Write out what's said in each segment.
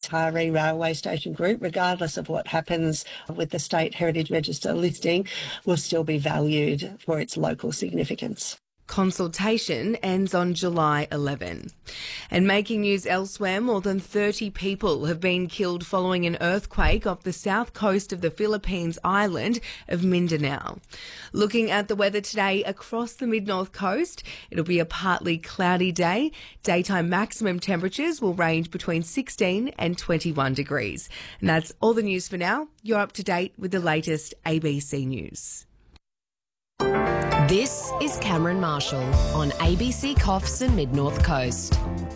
Taree Railway Station Group, regardless of what happens with the State Heritage Register listing, will still be valued for its local significance. Consultation ends on July 11. And making news elsewhere, more than 30 people have been killed following an earthquake off the south coast of the Philippines island of Mindanao. Looking at the weather today across the mid-north coast, it'll be a partly cloudy day. Daytime maximum temperatures will range between 16 and 21 degrees. And that's all the news for now. You're up to date with the latest ABC News. This is Cameron Marshall on ABC Coffs and Mid-North Coast.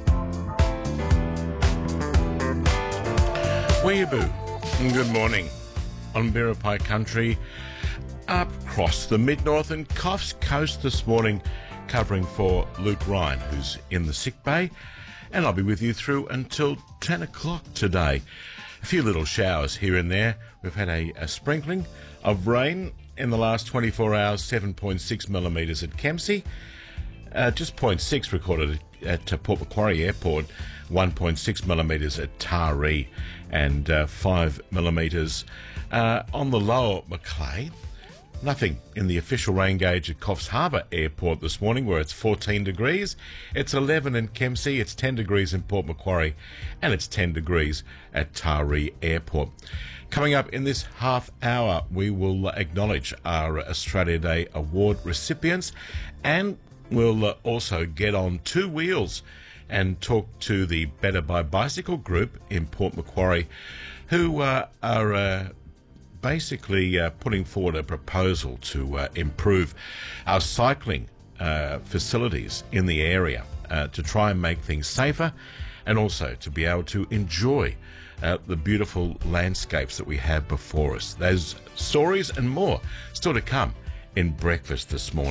Weeaboo, and good morning. On Biripi country, across the Mid-North and Coffs Coast this morning, covering for Luke Ryan, who's in the sick bay, and I'll be with you through until 10 o'clock today. A few little showers here and there. We've had a sprinkling of rain in the last 24 hours, 7.6 millimetres at Kempsey, just 0.6 recorded at Port Macquarie Airport, 1.6 millimetres at Taree, and 5 millimetres on the lower Macleay. Nothing in the official rain gauge at Coffs Harbour Airport this morning, where it's 14 degrees. It's 11 in Kempsey, it's 10 degrees in Port Macquarie, and it's 10 degrees at Taree Airport. Coming up in this half hour, we will acknowledge our Australia Day Award recipients, and we'll also get on two wheels and talk to the Better by Bicycle group in Port Macquarie, who are basically putting forward a proposal to improve our cycling facilities in the area to try and make things safer, and also to be able to enjoy the beautiful landscapes that we have before us. Those stories and more still to come in breakfast this morning.